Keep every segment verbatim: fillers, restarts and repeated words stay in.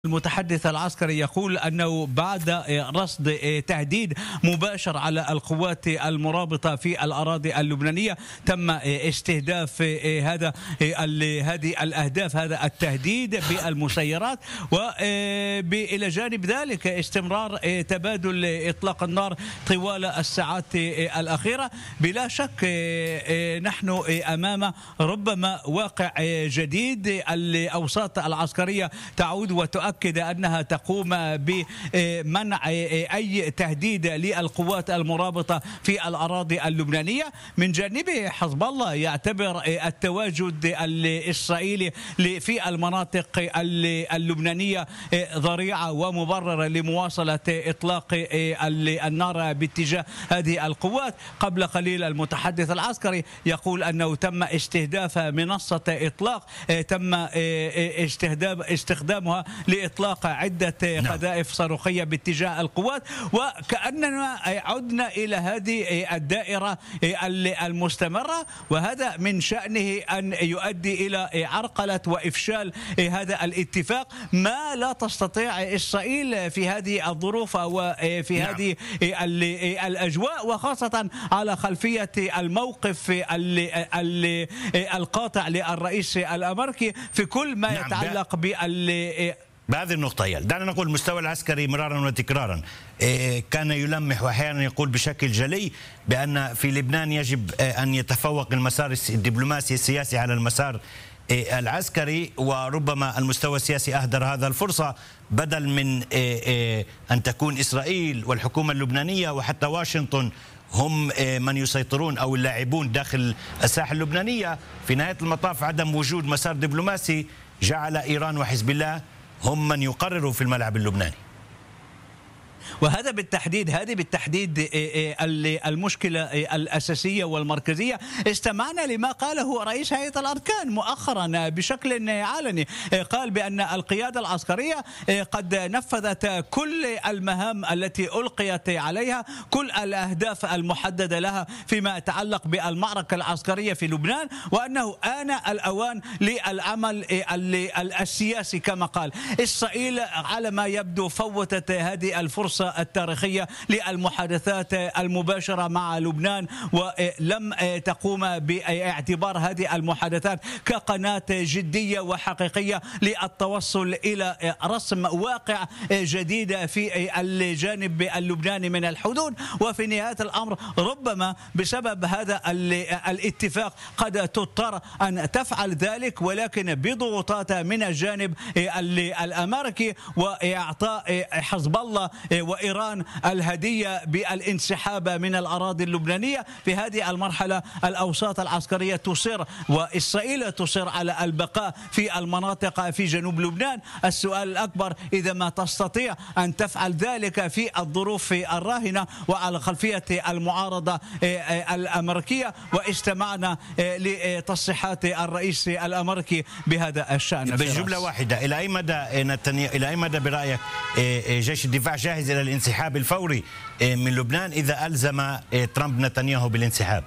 المتحدث العسكري يقول أنه بعد رصد تهديد مباشر على القوات المرابطة في الأراضي اللبنانية تم استهداف هذا هذه الأهداف، هذا التهديد بالمسيرات، وإلى جانب ذلك استمرار تبادل إطلاق النار طوال الساعات الأخيرة. بلا شك نحن أمام ربما واقع جديد. الأوساط العسكرية تعود وتؤكد أكد أنها تقوم بمنع أي تهديد للقوات المرابطة في الأراضي اللبنانية. من جانبه حزب الله يعتبر التواجد الإسرائيلي في المناطق اللبنانية ذريعة ومبررة لمواصلة إطلاق النار باتجاه هذه القوات. قبل قليل المتحدث العسكري يقول أنه تم استهداف منصة إطلاق تم استخدامها لإطلاق عدة قذائف صاروخية باتجاه القوات، وكأننا عدنا إلى هذه الدائرة المستمرة، وهذا من شأنه أن يؤدي إلى عرقلة وإفشال هذا الاتفاق. ما لا تستطيع إسرائيل في هذه الظروف وفي هذه الأجواء، وخاصة على خلفية الموقف القاطع للرئيس الأمريكي في كل ما يتعلق بال بهذه النقطة. يل دعنا نقول المستوى العسكري مرارا وتكرارا كان يلمح وأحيانا يقول بشكل جلي بأن في لبنان يجب أن يتفوق المسار الدبلوماسي السياسي على المسار العسكري، وربما المستوى السياسي أهدر هذا الفرصة بدل من أن تكون إسرائيل والحكومة اللبنانية وحتى واشنطن هم من يسيطرون أو اللاعبون داخل الساحة اللبنانية. في نهاية المطاف عدم وجود مسار دبلوماسي جعل إيران وحزب الله هم من يقرروا في الملعب اللبناني. وهذا بالتحديد هذه بالتحديد المشكلة الأساسية والمركزية. استمعنا لما قاله رئيس هيئة الأركان مؤخرا بشكل علني، قال بأن القيادة العسكرية قد نفذت كل المهام التي ألقيت عليها، كل الأهداف المحددة لها فيما يتعلق بالمعركة العسكرية في لبنان، وأنه آن الأوان للعمل السياسي كما قال. إسرائيل على ما يبدو فوتت هذه الفرصة التاريخية للمحادثات المباشرة مع لبنان، ولم تقوم باعتبار هذه المحادثات كقناة جدية وحقيقية للتوصل إلى رسم واقع جديد في الجانب اللبناني من الحدود. وفي نهاية الأمر ربما بسبب هذا الاتفاق قد تضطر أن تفعل ذلك، ولكن بضغوطات من الجانب الأمريكي وإعطاء حزب الله وإيران الهدية بالانسحاب من الأراضي اللبنانية. في هذه المرحلة الأوساط العسكرية تصر وإسرائيل تصر على البقاء في المناطق في جنوب لبنان. السؤال الأكبر إذا ما تستطيع أن تفعل ذلك في الظروف الراهنة وعلى خلفية المعارضة الأمريكية. واستمعنا لتصريحات الرئيس الأمريكي بهذا الشأن. بجملة واحدة، إلى أي مدى نتنياهو إلى أي مدى برأيك جيش الدفاع جاهز إلى الانسحاب الفوري من لبنان إذا ألزم ترامب نتنياهو بالانسحاب؟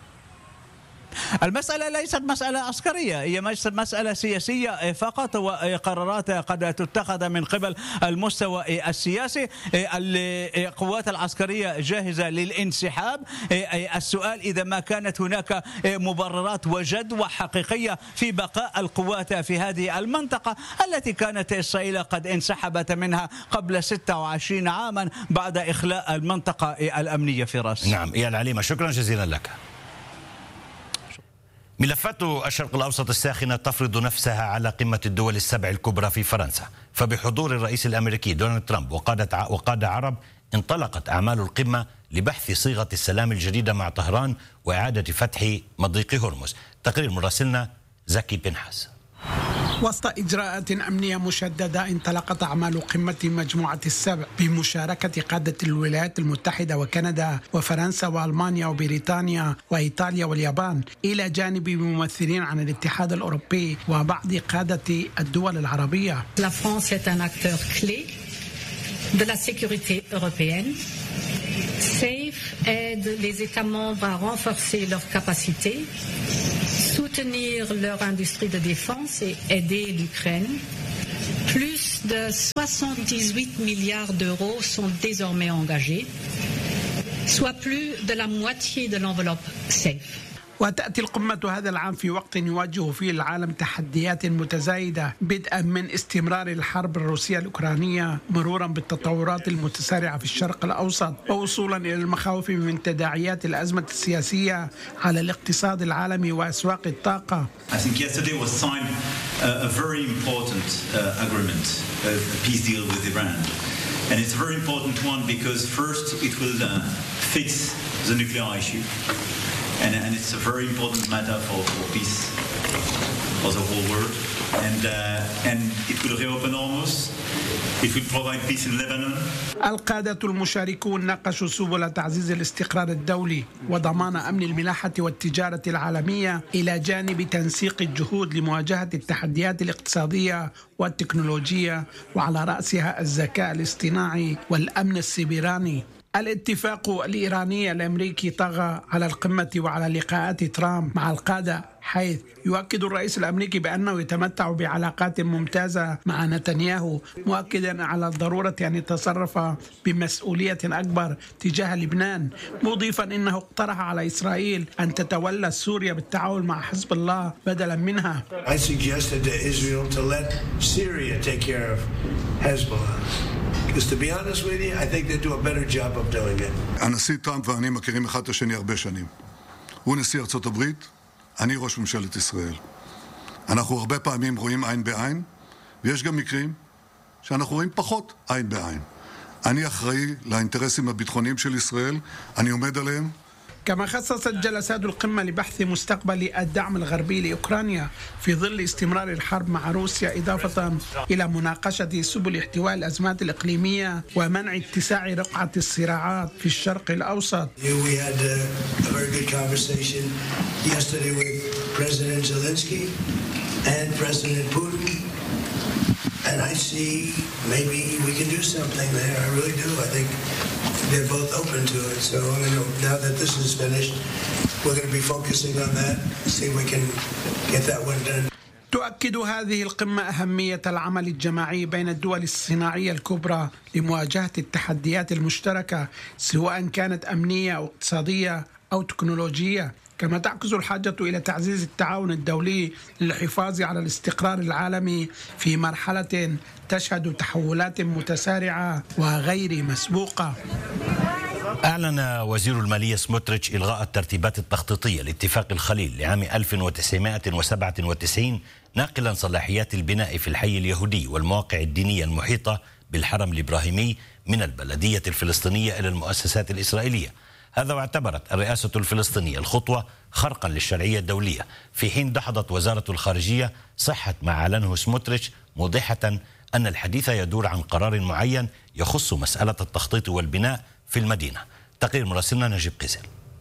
المسألة ليست مسألة عسكرية، هي مسألة سياسية فقط، وقرارات قد تتخذ من قبل المستوى السياسي. القوات العسكرية جاهزة للانسحاب. السؤال إذا ما كانت هناك مبررات وجدوى حقيقية في بقاء القوات في هذه المنطقة التي كانت إسرائيل قد انسحبت منها قبل ستة وعشرين عاما بعد إخلاء المنطقة الأمنية في راس. نعم يا العليمة، شكرا جزيلا لك. ملفات الشرق الأوسط الساخنة تفرض نفسها على قمة الدول السبع الكبرى في فرنسا، فبحضور الرئيس الأمريكي دونالد ترامب وقادة وقادة عرب انطلقت أعمال القمة لبحث صيغة السلام الجديدة مع طهران وإعادة فتح مضيق هرمز. تقرير مراسلنا زكي بنحاس. وسط إجراءات أمنية مشددة انطلقت أعمال قمة مجموعة السبع بمشاركة قادة الولايات المتحدة وكندا وفرنسا وألمانيا وبريطانيا وإيطاليا واليابان، إلى جانب ممثلين عن الاتحاد الأوروبي وبعض قادة الدول العربية. La France est un acteur clé de la sécurité européenne. SAFE aide les États membres à renforcer leurs capacités, soutenir leur industrie de défense et aider l'Ukraine. Plus de soixante-dix-huit milliards d'euros sont désormais engagés, soit plus de la moitié de l'enveloppe SAFE. وتأتي القمة هذا العام في وقت يواجه فيه العالم تحديات متزايدة، بدءا من استمرار الحرب الروسية الأوكرانية مرورا بالتطورات المتسارعة في الشرق الأوسط ووصولا إلى المخاوف من تداعيات الأزمة السياسية على الاقتصاد العالمي وأسواق الطاقة. I think yesterday was signed a very important agreement, a peace deal with Iran. And it's a very important one because first it will fix the nuclear issue. And, and it's a very important matter for, for peace for the whole world. And, uh, and it will reopen Hormuz. It will provide peace in Lebanon. القادة المشاركون ناقشوا سبل تعزيز الاستقرار الدولي وضمان أمن الملاحة والتجارة العالمية إلى جانب تنسيق الجهود لمواجهة التحديات الاقتصادية والتكنولوجية وعلى رأسها الذكاء الاصطناعي والأمن السيبراني. الاتفاق الإيراني الأمريكي طغى على القمة وعلى لقاءات ترامب مع القادة، حيث يؤكد الرئيس الأمريكي بأنه يتمتع بعلاقات ممتازة مع نتنياهو، مؤكدا على ضرورة أن يتصرف بمسؤولية أكبر تجاه لبنان، مضيفا أنه اقترح على إسرائيل أن تتولى سوريا بالتعاون مع حزب الله بدلا منها. I suggested to Israel to let Syria take care of Hezbollah. Because to be honest with you, I think they do a better job of doing it. הנשיא טראמפ ואני מכירים אחד את השני הרבה שנים. הוא נשיא ארצות הברית, אני ראש ממשלת ישראל. אנחנו הרבה פעמים רואים עין בעין, ויש גם מקרים שאנחנו רואים פחות עין בעין. אני אחראי לאינטרסים הביטחוניים של ישראל, אני עומד עליהם. كما خصصت جلسات القمة لبحث مستقبل الدعم الغربي لأوكرانيا في ظل استمرار الحرب مع روسيا، إضافة إلى مناقشة سبل احتواء الأزمات الإقليمية ومنع اتساع رقعة الصراعات في الشرق الأوسط. We had a very good conversation yesterday with President Zelensky and President Putin, and I see maybe we can do something there. I really do. I think they're both open to it. So you know, now that this is finished, we're going to be focusing on that, see if we can get that one done. تؤكد هذه القمة أهمية العمل الجماعي بين الدول الصناعية الكبرى لمواجهة التحديات المشتركة، سواء كانت أمنية أو اقتصادية أو تكنولوجية، كما تعكس الحاجة إلى تعزيز التعاون الدولي للحفاظ على الاستقرار العالمي في مرحلة تشهد تحولات متسارعة وغير مسبوقة. أعلن وزير المالية سموتريتش إلغاء الترتيبات التخطيطية لاتفاق الخليل لعام ألف وتسعمائة وسبعة وتسعين، ناقلا صلاحيات البناء في الحي اليهودي والمواقع الدينية المحيطة بالحرم الإبراهيمي من البلدية الفلسطينية إلى المؤسسات الإسرائيلية. هذا واعتبرت الرئاسة الفلسطينية الخطوة خرقا للشرعية الدولية، في حين دحضت وزارة الخارجية صحة ما أعلنه سموتريتش، موضحة أن الحديث يدور عن قرار معين يخص مسألة التخطيط والبناء في المدينة. تقرير مراسلنا نجيب قزل.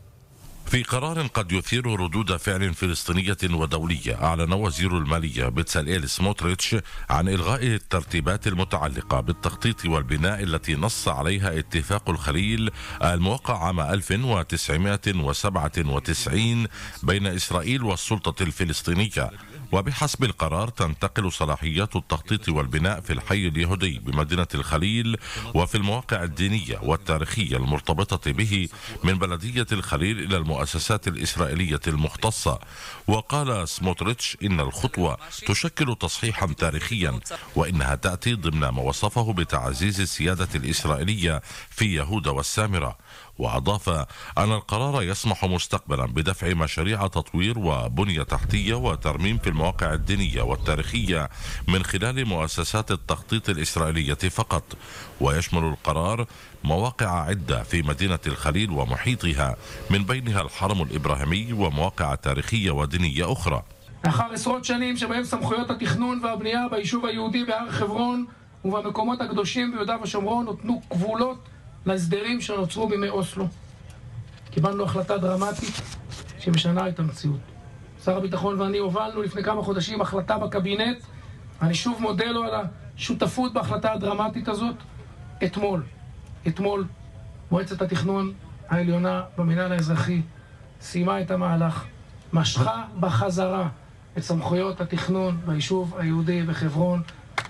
في قرار قد يثير ردود فعل فلسطينية ودولية، أعلن وزير المالية بتساليل سموتريتش عن إلغاء الترتيبات المتعلقة بالتخطيط والبناء التي نص عليها اتفاق الخليل الموقع عام ألف وتسعمائة وسبعة وتسعين بين إسرائيل والسلطة الفلسطينية. وبحسب القرار تنتقل صلاحيات التخطيط والبناء في الحي اليهودي بمدينة الخليل وفي المواقع الدينية والتاريخية المرتبطة به من بلدية الخليل إلى المؤسسات الإسرائيلية المختصة. وقال سموتريتش إن الخطوة تشكل تصحيحا تاريخيا، وإنها تأتي ضمن ما وصفه بتعزيز السيادة الإسرائيلية في يهوذا والسامرة. وأضاف أن القرار يسمح مستقبلا بدفع مشاريع تطوير وبنية تحتية وترميم في المواقع الدينية والتاريخية من خلال مؤسسات التخطيط الإسرائيلية فقط. ويشمل القرار مواقع عدة في مدينة الخليل ومحيطها، من بينها الحرم الإبراهيمي ومواقع تاريخية ودينية أخرى. לאחר עשרות שנים שבהם סמכויות התכנון והבנייה ביישוב היהודי בהר חברון ובמקומות הקדושים ביהודה ושומרון נותנו כבולות להסדרים שנוצרו בימי אוסלו, קיבלנו החלטה דרמטית שמשנה את המציאות. שר הביטחון ואני הובלנו לפני כמה חודשים החלטה בקבינט, אני שוב מודה לו על השותפות בהחלטה הדרמטית הזאת. אתמול, אתמול מועצת התכנון העליונה במינהל האזרחי סיימה את המהלך, משכה בחזרה את סמכויות התכנון ביישוב היהודי בחברון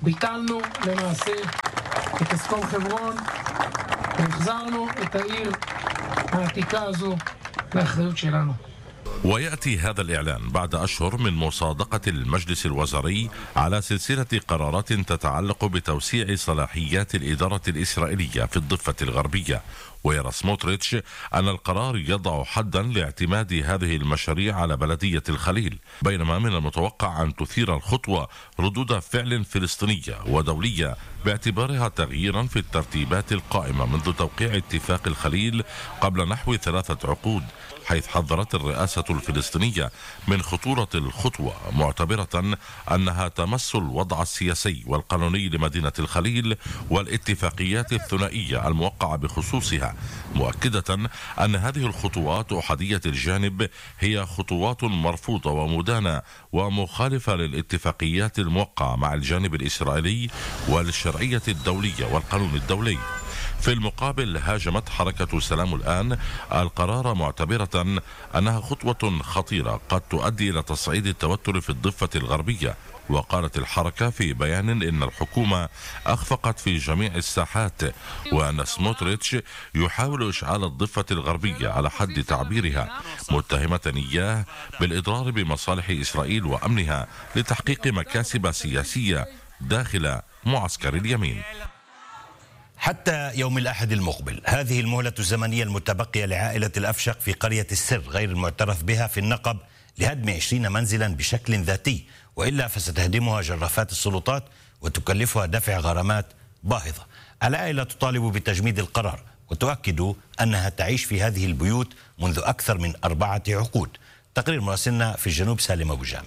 ביטלנו למעשה את הסכם חברון והחזרנו את העיר העתיקה הזו לאחריות שלנו. ويأتي هذا الإعلان بعد أشهر من مصادقة المجلس الوزاري على سلسلة قرارات تتعلق بتوسيع صلاحيات الإدارة الإسرائيلية في الضفة الغربية. ويرى سموتريتش أن القرار يضع حدا لاعتماد هذه المشاريع على بلدية الخليل، بينما من المتوقع أن تثير الخطوة ردود فعل فلسطينية ودولية باعتبارها تغييرا في الترتيبات القائمة منذ توقيع اتفاق الخليل قبل نحو ثلاثة عقود، حيث حذرت الرئاسة الفلسطينية من خطورة الخطوة، معتبرة أنها تمس الوضع السياسي والقانوني لمدينة الخليل والاتفاقيات الثنائية الموقعة بخصوصها، مؤكدة أن هذه الخطوات أحادية الجانب هي خطوات مرفوضة ومدانة ومخالفة للاتفاقيات الموقعة مع الجانب الإسرائيلي وللشرعية الدولية والقانون الدولي. في المقابل هاجمت حركة سلام الآن القرار، معتبرة أنها خطوة خطيرة قد تؤدي إلى تصعيد التوتر في الضفة الغربية. وقالت الحركة في بيان إن الحكومة أخفقت في جميع الساحات، وأن سموتريتش يحاول إشعال الضفة الغربية على حد تعبيرها، متهمة إياه بالإضرار بمصالح إسرائيل وأمنها لتحقيق مكاسب سياسية داخل معسكر اليمين. حتى يوم الأحد المقبل هذه المهلة الزمنية المتبقية لعائلة الأفشق في قرية السر غير المعترف بها في النقب لهدم عشرين منزلا بشكل ذاتي، وإلا فستهدمها جرافات السلطات وتكلفها دفع غرامات باهظة. العائلة تطالب بتجميد القرار وتؤكد أنها تعيش في هذه البيوت منذ أكثر من أربعة عقود. تقرير مراسلنا في الجنوب سالم أبو جامع.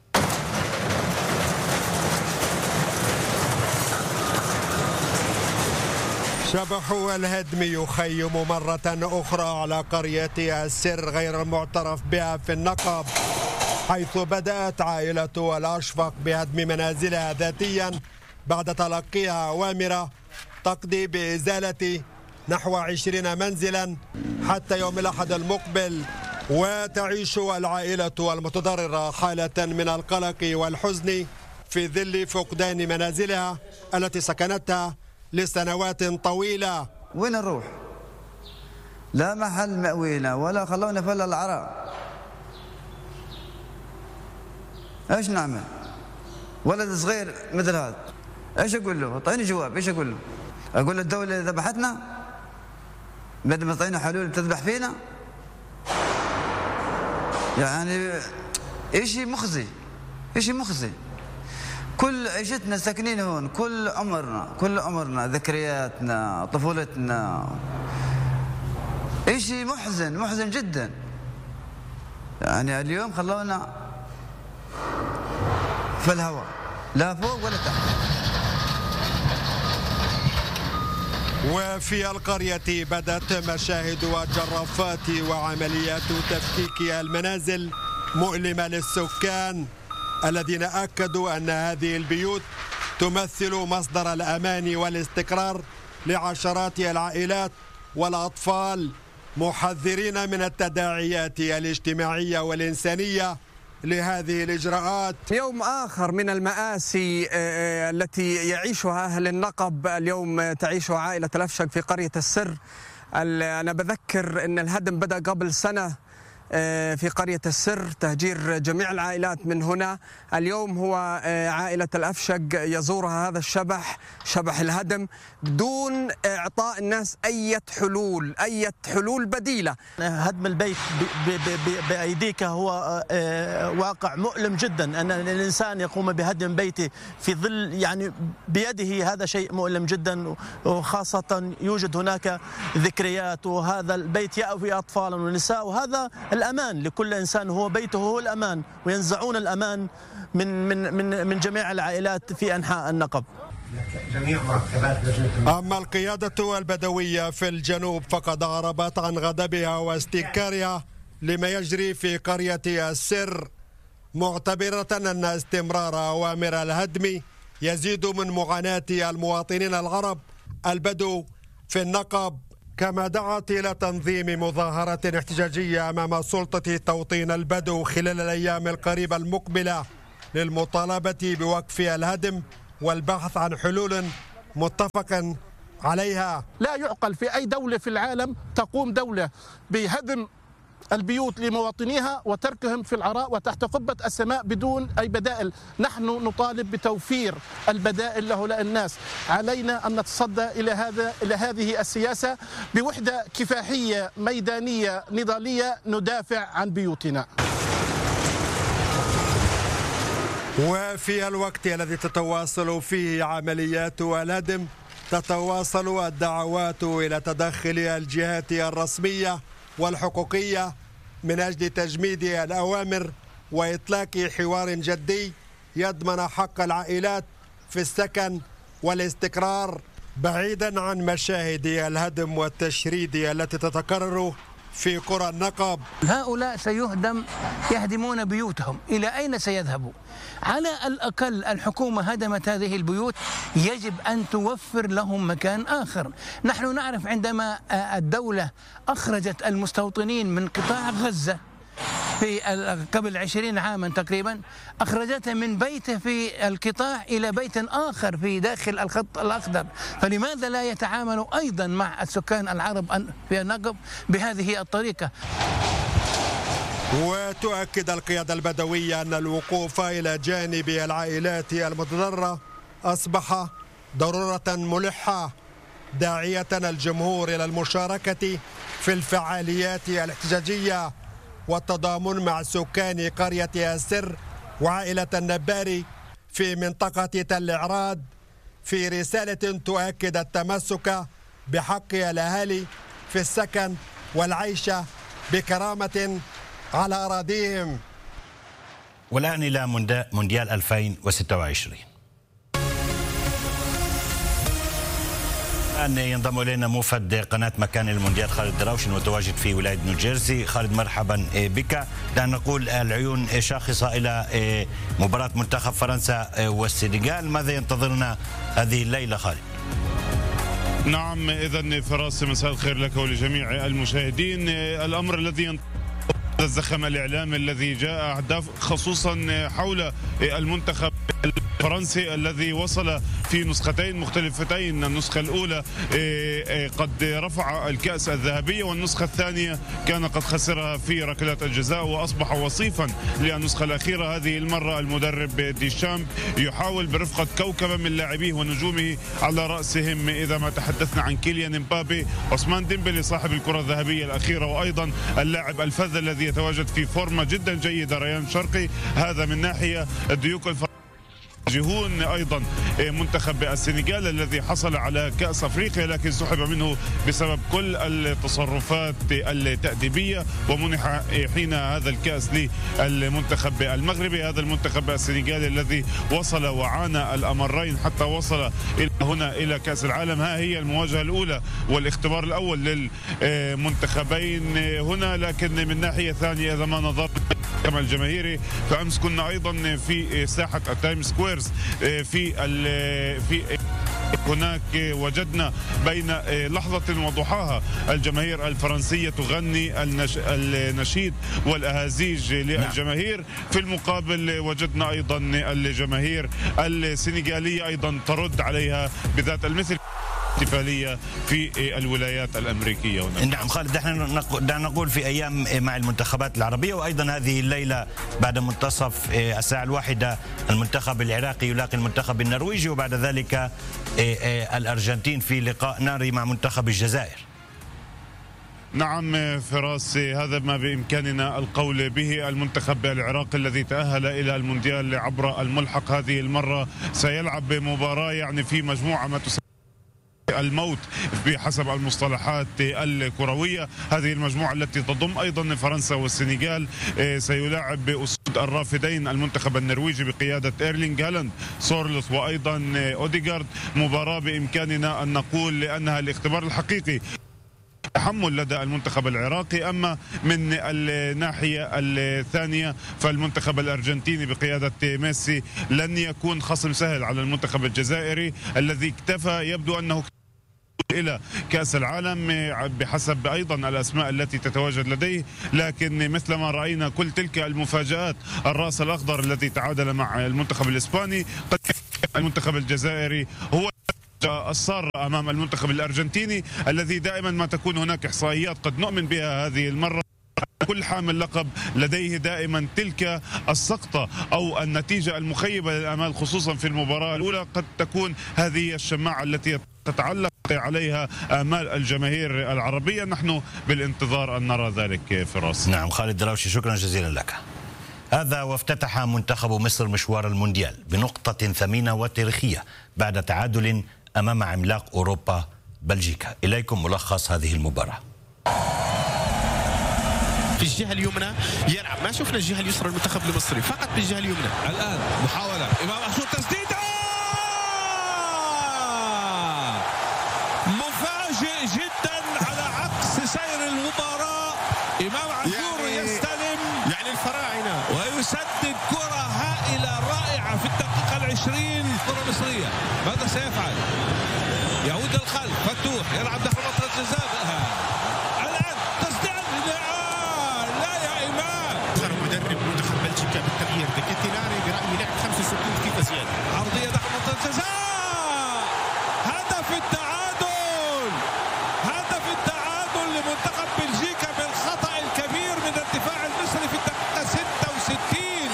شبح الهدم يخيم مرة أخرى على قرية السر غير المعترف بها في النقب، حيث بدأت عائلة الأشفق بهدم منازلها ذاتيا بعد تلقيها أوامر تقضي بإزالة نحو عشرين منزلا حتى يوم الأحد المقبل. وتعيش العائلة المتضررة حالة من القلق والحزن في ظل فقدان منازلها التي سكنتها لسنوات طويلة. وين نروح؟ لا محل مأوينا ولا خلونا فل العراء. ايش نعمل؟ ولد صغير مثل هذا ايش اقول له؟ اعطيني جواب، ايش اقول له؟ اقول له الدولة ذبحتنا؟ بدل ما تعطينا حلول تذبح فينا؟ يعني اشي مخزي، اشي مخزي. كل عيشتنا ساكنين هون، كل عمرنا كل عمرنا ذكرياتنا طفولتنا، اشي محزن محزن جدا. يعني اليوم خلونا في الهواء، لا فوق ولا تحت. وفي القرية بدت مشاهد الجرافات وعمليات تفكيك المنازل مؤلمة للسكان الذين أكدوا أن هذه البيوت تمثل مصدر الأمان والاستقرار لعشرات العائلات والأطفال، محذرين من التداعيات الاجتماعية والإنسانية لهذه الإجراءات. يوم آخر من المآسي التي يعيشها أهل النقب اليوم تعيشها عائلة الأفشق في قرية السر. أنا بذكر أن الهدم بدأ قبل سنة في قرية السر، تهجير جميع العائلات من هنا. اليوم هو عائلة الأفشق يزورها هذا الشبح، شبح الهدم، بدون إعطاء الناس أي حلول أي حلول بديلة. هدم البيت بأيديك هو واقع مؤلم جدا، أن الإنسان يقوم بهدم بيته في ظل يعني بيده، هذا شيء مؤلم جدا، وخاصة يوجد هناك ذكريات، وهذا البيت يأوي أطفالا ونساء، وهذا الأمان لكل إنسان، هو بيته هو الأمان، وينزعون الأمان من من من من جميع العائلات في أنحاء النقب. أما القيادة البدوية في الجنوب فقد أعربت عن غضبها واستنكارها لما يجري في قرية السر، معتبرة أن استمرار أوامر الهدم يزيد من معاناة المواطنين العرب البدو في النقب. كما دعت إلى تنظيم مظاهرة احتجاجية أمام سلطة توطين البدو خلال الأيام القريبة المقبلة للمطالبة بوقف الهدم والبحث عن حلول متفق عليها. لا يعقل في أي دولة في العالم تقوم دولة بهدم البيوت لمواطنيها وتركهم في العراء وتحت قبة السماء بدون أي بدائل. نحن نطالب بتوفير البدائل لهؤلاء الناس. علينا أن نتصدى إلى هذا إلى هذه السياسة بوحدة كفاحية ميدانية نضالية ندافع عن بيوتنا. وفي الوقت الذي تتواصل فيه عمليات الهدم تتواصل الدعوات إلى تدخل الجهات الرسمية والحقوقية من أجل تجميد الأوامر وإطلاق حوار جدي يضمن حق العائلات في السكن والاستقرار بعيدا عن مشاهد الهدم والتشريد التي تتكرر في قرى النقب. هؤلاء سيهدم، يهدمون بيوتهم، إلى أين سيذهبوا؟ على الأقل الحكومة هدمت هذه البيوت، يجب أن توفر لهم مكان آخر. نحن نعرف عندما الدولة أخرجت المستوطنين من قطاع غزة في قبل عشرين عاما تقريبا، أخرجته من بيته في القطاع إلى بيت آخر في داخل الخط الأخضر، فلماذا لا يتعاملوا أيضا مع السكان العرب في النقب بهذه الطريقة؟ وتؤكد القيادة البدوية أن الوقوف إلى جانب العائلات المتضررة أصبح ضرورة ملحة، داعية الجمهور إلى المشاركة في الفعاليات الاحتجاجية والتضامن مع سكان قرية السر وعائلة النباري في منطقة تل عراد في رسالة تؤكد التمسك بحق الأهالي في السكن والعيش بكرامة على أراضيهم. والآن إلى مونديال ألفين وستة وعشرين. الآن ينضم إلينا موفد قناة مكان المونديال خالد دراوش المتواجد في ولاية نيوجيرسي. خالد مرحبا بك. دعنا نقول العيون شاخصة إلى مباراة منتخب فرنسا والسنغال، ماذا ينتظرنا هذه الليلة خالد؟ نعم، إذن فراس مساء الخير لك ولجميع المشاهدين. الأمر الذي الزخم الإعلامي الذي جاء أهداف خصوصا حول المنتخب الفرنسي الذي وصل في نسختين مختلفتين. النسخة الأولى قد رفع الكأس الذهبية، والنسخة الثانية كان قد خسرها في ركلات الجزاء وأصبح وصيفا للنسخة الأخيرة. هذه المرة المدرب ديشامب يحاول برفقة كوكبة من لاعبيه ونجومه على رأسهم إذا ما تحدثنا عن كيليان امبابي، عثمان ديمبلي صاحب الكرة الذهبية الأخيرة، وأيضا اللاعب الفذ الذي يتواجد في فورمة جدا جيدة ريان شرقي. هذا من ناحية الديوك الفرنسية. جهون أيضا منتخب السنغال الذي حصل على كأس أفريقيا لكن سحب منه بسبب كل التصرفات التأديبية، ومنح حين هذا الكأس للمنتخب المغربي. هذا المنتخب السنغالي الذي وصل وعانى الأمرين حتى وصل إلى هنا إلى كأس العالم. ها هي المواجهة الأولى والاختبار الأول للمنتخبين هنا. لكن من ناحية ثانية إذا ما نظرنا كما الجماهيري، فأمس كنا أيضا في ساحة التايم سكويرز في في هناك وجدنا بين لحظة وضحاها الجماهير الفرنسية تغني النشيد والأهازيج للجماهير. في المقابل وجدنا أيضا الجماهير السنغالية أيضا ترد عليها بذات المثل احتفالية في الولايات الأمريكية هنا. نعم خالد، نحن دعنا نقول في أيام مع المنتخبات العربية، وأيضا هذه الليلة بعد منتصف الساعة الواحدة المنتخب العراقي يلاقي المنتخب النرويجي، وبعد ذلك الأرجنتين في لقاء ناري مع منتخب الجزائر. نعم فراس، هذا ما بإمكاننا القول به. المنتخب العراقي الذي تأهل إلى المونديال عبر الملحق هذه المرة سيلعب مباراة يعني في مجموعة ما تسمى الموت بحسب المصطلحات الكروية. هذه المجموعة التي تضم أيضا فرنسا والسنغال. سيلاعب بأسود الرافدين المنتخب النرويجي بقيادة إيرلينغ هالاند سورلوث وأيضا أوديغارد. مباراة بإمكاننا أن نقول لأنها الاختبار الحقيقي تحمل لدى المنتخب العراقي. أما من الناحية الثانية فالمنتخب الأرجنتيني بقيادة ميسي لن يكون خصم سهل على المنتخب الجزائري الذي اكتفى يبدو أنه إلى كأس العالم بحسب أيضا الأسماء التي تتواجد لديه. لكن مثلما رأينا كل تلك المفاجآت، الرأس الأخضر الذي تعادل مع المنتخب الإسباني قد المنتخب الجزائري هو الصار أمام المنتخب الأرجنتيني الذي دائما ما تكون هناك إحصائيات قد نؤمن بها هذه المرة كل حامل لقب لديه دائما تلك السقطة أو النتيجة المخيبة للآمال، خصوصا في المباراة الأولى قد تكون هذه الشماعة التي تتعلق عليها آمال الجماهير العربية. نحن بالانتظار أن نرى ذلك فراس. نعم خالد دراوشي، شكرا جزيلا لك. هذا وافتتح منتخب مصر مشوار المونديال بنقطة ثمينة وتاريخية بعد تعادل أمام عملاق أوروبا بلجيكا. إليكم ملخص هذه المباراة. في الجهة اليمنى يلعب، ما شفنا الجهة اليسرى المنتخب المصري، فقط بالجهة اليمنى. الآن محاولة إمام عاشور، تسديدة مفاجئ جدا على عكس سير المباراة. إمام عاشور يعني يستلم يعني الفراعنة ويسدد كرة هائلة رائعة في الدقيقة العشرين. كرة مصرية، ماذا سيفعل؟ يعود الخلف، فتوح يلعب داخل منطقة الجزاء. الآن تسديد، لا يا إمام. مدرب منتخب بلجيكا بالتغيير دكتيلاري برأيي لعب خمسة وستين دقيقة زيادة. عرضية داخل منطقة الجزاء، هدف التعادل، هدف التعادل لمنتخب بلجيكا بالخطأ الكبير من الدفاع المصري في الدقيقة ستة وستين.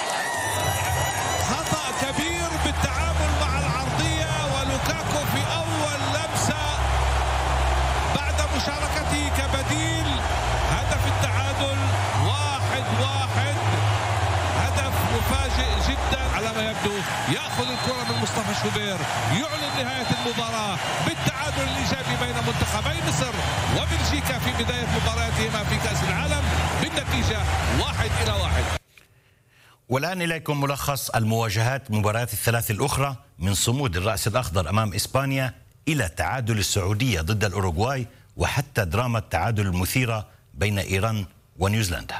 خطأ كبير بالتعامل مع العرضية، ولوكاكو في أول لمسة بعد مشاركته كبديل. هدف التعادل واحد واحد، هدف مفاجئ جدا على ما يبدو. يأخذ الكرة من مصطفى شوبير، يعلن نهاية المباراة بالتعادل الإيجابي بين منتخبي مصر وبلجيكا في بداية مباراتهما في كأس العالم بالنتيجة واحد إلى واحد. والآن إليكم ملخص المواجهات، مباريات الثلاث الأخرى، من صمود الرأس الأخضر أمام إسبانيا إلى تعادل السعودية ضد الأوروغواي، وحتى دراما التعادل المثيرة بين إيران ونيوزيلندا.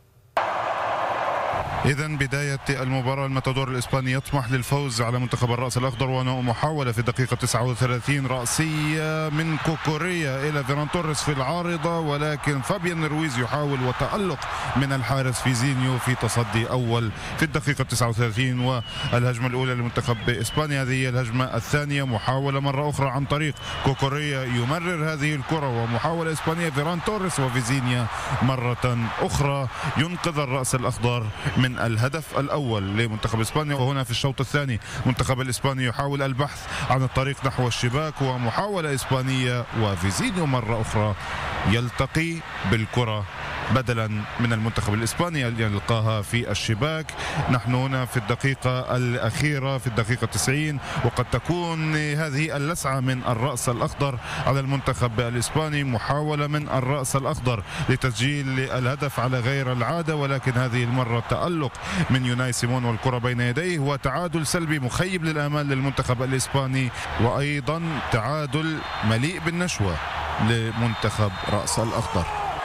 إذا بداية المباراة الماتادور الإسباني يطمح للفوز على منتخب الرأس الأخضر، ومحاولة في الدقيقة تسعة وثلاثين رأسية من كوكوريا إلى فيران توريس في العارضة، ولكن فابيان رويز يحاول وتألق من الحارس فيزينيو في تصدي أول في الدقيقة تسعة وثلاثين. والهجمة الأولى لمنتخب إسبانيا هذه هي الهجمة الثانية، محاولة مرة أخرى عن طريق كوكوريا يمرر هذه الكرة، ومحاولة إسبانيا فيران توريس وفيزينيا مرة أخرى ينقذ الرأس الأخضر من الهدف الأول لمنتخب إسبانيا. وهنا في الشوط الثاني منتخب الإسباني يحاول البحث عن الطريق نحو الشباك، ومحاولة إسبانية وفيزينيو مرة أخرى يلتقي بالكرة بدلا من المنتخب الإسباني اللي يلقاها في الشباك. نحن هنا في الدقيقة الأخيرة في الدقيقة تسعين، وقد تكون هذه اللسعة من الرأس الأخضر على المنتخب الإسباني. محاولة من الرأس الأخضر لتسجيل الهدف على غير العادة، ولكن هذه المرة تألق من يوناي سيمون والكرة بين يديه، وتعادل سلبي مخيب للآمال للمنتخب الإسباني، وأيضا تعادل مليء بالنشوة لمنتخب رأس الأخضر.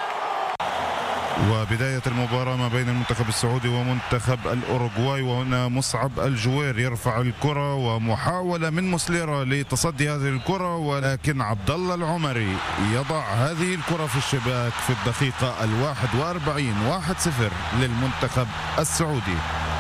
وبداية المباراة ما بين المنتخب السعودي ومنتخب الأوروغواي، وهنا مصعب الجوير يرفع الكرة، ومحاولة من مسليرا لتصدي هذه الكرة، ولكن عبد الله العمري يضع هذه الكرة في الشباك في الدقيقة الواحد وأربعين. واحد صفر للمنتخب السعودي.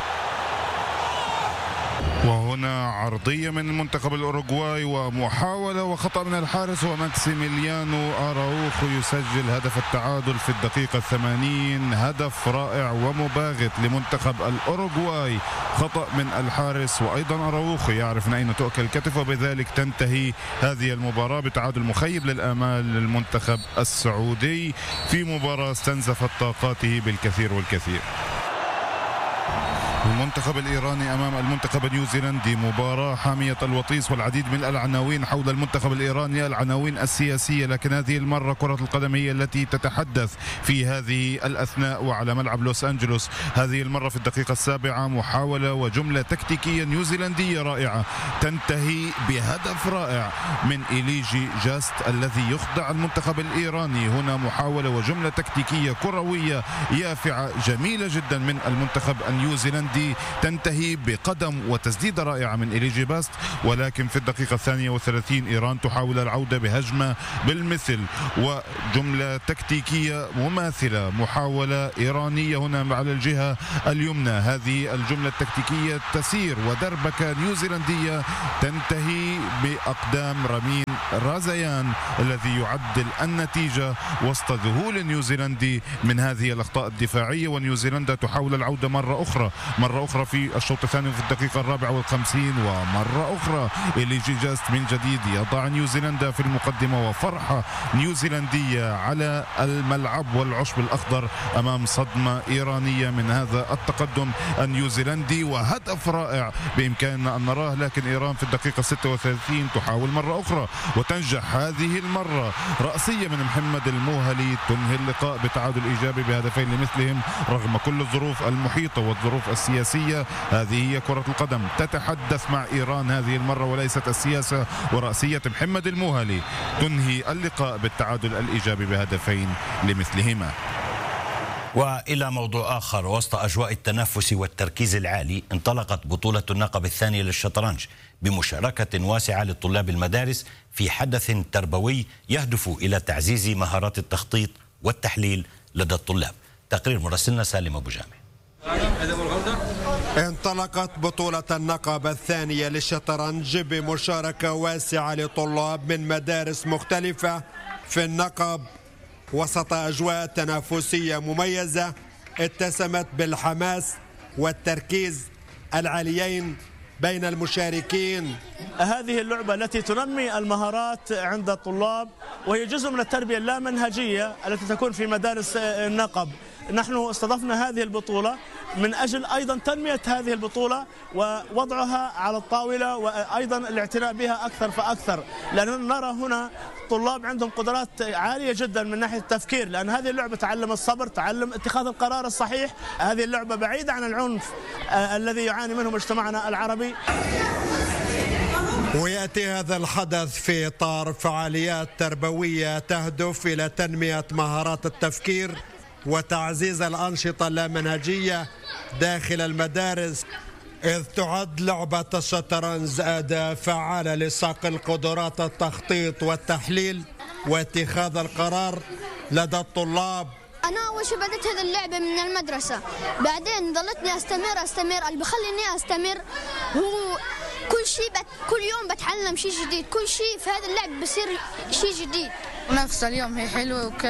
وهنا عرضية من المنتخب الأوروغواي، ومحاولة وخطأ من الحارس، وماكسيميليانو أراوخو يسجل هدف التعادل في الدقيقة الثمانين. هدف رائع ومباغت لمنتخب الأوروغواي، خطأ من الحارس، وأيضا أراوخو يعرف أين تؤكل الكتف، وبذلك تنتهي هذه المباراة بتعادل مخيب للآمال للمنتخب السعودي في مباراة استنزفت طاقاته بالكثير والكثير. المنتخب الإيراني أمام المنتخب النيوزيلندي، مباراة حامية الوطيس والعديد من العناوين حول المنتخب الإيراني، العناوين السياسية، لكن هذه المرة كرة القدم هي التي تتحدث في هذه الأثناء وعلى ملعب لوس أنجلوس. هذه المرة في الدقيقة السابعة محاولة وجملة تكتيكية نيوزيلندية رائعة تنتهي بهدف رائع من إليجي جاست الذي يخضع المنتخب الإيراني. هنا محاولة وجملة تكتيكية كروية يافعة جميلة جدا من المنتخب النيوزيلندي، نيوزيلندي تنتهي بقدم وتسديدة رائعة من إليجي باست، ولكن في الدقيقة الثانية والثلاثين إيران تحاول العودة بهجمة بالمثل وجملة تكتيكية مماثلة، محاولة إيرانية هنا على الجهة اليمنى. هذه الجملة التكتيكية تسير ودربكة نيوزيلندية تنتهي بأقدام رامين رازيان الذي يعدل النتيجة وسط ذهول النيوزيلندي من هذه الأخطاء الدفاعية. ونيوزيلندا تحاول العودة مرة أخرى مرة أخرى في الشوط الثاني في الدقيقة الرابعة والخمسين، ومرة أخرى إليجي جاست من جديد يضع نيوزيلندا في المقدمة، وفرحة نيوزيلندية على الملعب والعشب الأخضر أمام صدمة إيرانية من هذا التقدم النيوزيلندي. وهدف رائع بإمكاننا أن نراه، لكن إيران في الدقيقة ستة وثلاثين تحاول مرة أخرى وتنجح هذه المرة. رأسية من محمد الموهلي تنهي اللقاء بتعادل إيجابي بهدفين لمثلهم رغم كل الظروف المحيطة والظروف السياسية. هذه هي كرة القدم تتحدث مع إيران هذه المرة وليست السياسة، ورأسية محمد الموهلي تنهي اللقاء بالتعادل الإيجابي بهدفين لمثلهما. وإلى موضوع آخر، وسط أجواء التنافس والتركيز العالي انطلقت بطولة النقب الثانية للشطرنج بمشاركة واسعة لطلاب المدارس في حدث تربوي يهدف إلى تعزيز مهارات التخطيط والتحليل لدى الطلاب. تقرير مراسلنا سالم أبو جامع. انطلقت بطولة النقب الثانية للشطرنج بمشاركة واسعة لطلاب من مدارس مختلفة في النقب وسط أجواء تنافسية مميزة اتسمت بالحماس والتركيز العاليين بين المشاركين. هذه اللعبة التي تنمي المهارات عند الطلاب وهي جزء من التربية اللامنهجية التي تكون في مدارس النقب. نحن استضفنا هذه البطولة من أجل أيضا تنمية هذه البطولة ووضعها على الطاولة وأيضا الاعتناء بها أكثر فأكثر، لأننا نرى هنا طلاب عندهم قدرات عالية جدا من ناحية التفكير، لأن هذه اللعبة تعلم الصبر، تعلم اتخاذ القرار الصحيح. هذه اللعبة بعيدة عن العنف الذي يعاني منه مجتمعنا العربي. ويأتي هذا الحدث في إطار فعاليات تربوية تهدف إلى تنمية مهارات التفكير وتعزيز الأنشطة اللامنهجية داخل المدارس، إذ تعد لعبة الشطرنج أداة فعالة لصقل قدرات التخطيط والتحليل واتخاذ القرار لدى الطلاب. أنا أول شيء بدأت هذه اللعبة من المدرسة، بعدين ظلتني أستمر أستمر اللي بخليني أستمر هو كل شيء بت... كل يوم بتعلم شيء جديد، كل شيء في هذا اللعب بصير شيء جديد. منافسة اليوم هي حلوة وك...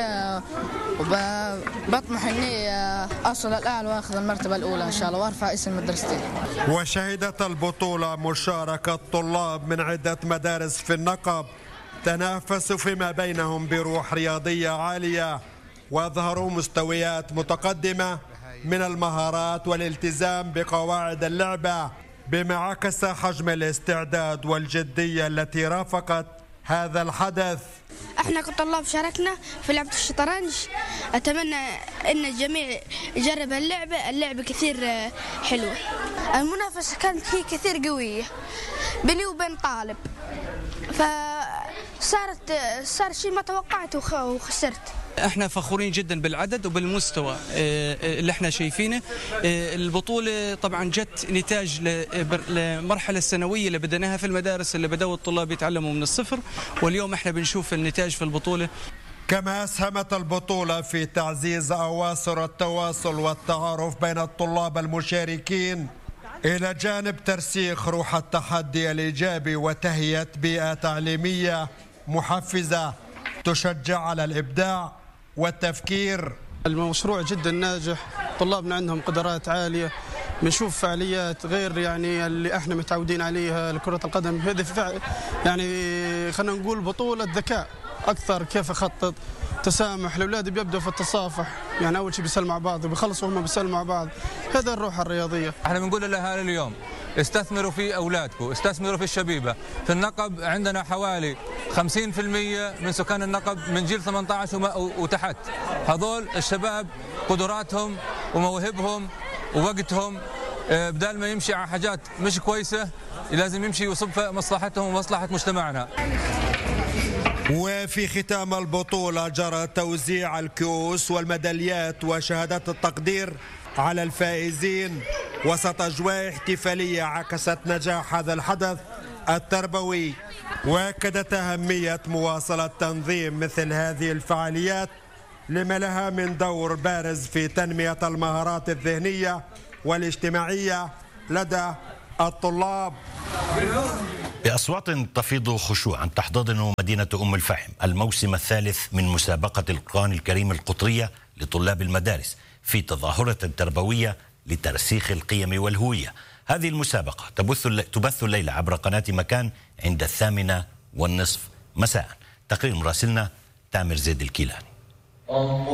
وبطمح إني أصل الأعلى وأخذ المرتبة الأولى إن شاء الله وأرفع اسم مدرستي. وشهدت البطولة مشاركة طلاب من عدة مدارس في النقب تنافسوا فيما بينهم بروح رياضية عالية وأظهروا مستويات متقدمة من المهارات والالتزام بقواعد اللعبة، بما عكس حجم الاستعداد والجدية التي رافقت هذا الحدث. احنا كطلاب شاركنا في لعبة الشطرنج، اتمنى ان الجميع يجرب اللعبة، اللعبة كثير حلوة. المنافسة كانت هي كثير قوية بيني وبين طالب، فصارت صار شيء ما توقعته وخسرت. احنا فخورين جدا بالعدد وبالمستوى اللي احنا شايفينه. البطولة طبعا جت نتاج لمرحلة السنوية اللي بدأناها في المدارس اللي بدأوا الطلاب يتعلموا من الصفر، واليوم احنا بنشوف النتاج في البطولة. كما أسهمت البطولة في تعزيز أواصر التواصل والتعارف بين الطلاب المشاركين، إلى جانب ترسيخ روح التحدي الإيجابي وتهيئة بيئة تعليمية محفزة تشجع على الإبداع والتفكير. المشروع جدا ناجح، طلابنا عندهم قدرات عالية، بنشوف فعاليات غير يعني اللي احنا متعودين عليها لكرة القدم. هذه فع... يعني خلينا نقول بطولة ذكاء أكثر، كيف أخطط، تسامح. الأولاد بيبدأوا في التصافح، يعني أول شيء بيسلموا مع بعض وبيخلصوا هم بيسلموا مع بعض. هذا الروح الرياضية. احنا بنقول للأهالي اليوم استثمروا في أولادكم، استثمروا في الشبيبة. في النقب عندنا حوالي خمسين بالمئة من سكان النقب من جيل ثمانية عشر وتحت. هذول الشباب قدراتهم وموهبهم ووقتهم بدال ما يمشي على حاجات مش كويسة لازم يمشي ويصب في مصلحتهم ومصلحة مجتمعنا. وفي ختام البطولة جرى توزيع الكؤوس والميداليات وشهادات التقدير على الفائزين وسط أجواء احتفالية عكست نجاح هذا الحدث التربوي، وأكدت أهمية مواصلة تنظيم مثل هذه الفعاليات لما لها من دور بارز في تنمية المهارات الذهنية والاجتماعية لدى الطلاب. بأصوات تفيض خشوعا تحتضن مدينة أم الفحم الموسم الثالث من مسابقة القرآن الكريم القطرية لطلاب المدارس في تظاهرة تربوية لترسيخ القيم والهوية. هذه المسابقة تبث تبث الليلة عبر قناة مكان عند الثامنة والنصف مساء. تقرير مراسلنا تامر زيد الكيلاني.